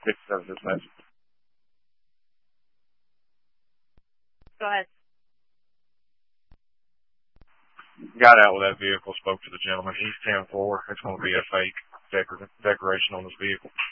57 dispatch. Go ahead. Got out with that vehicle, spoke to the gentleman. He's 10-4. It's going to be a fake decoration on this vehicle.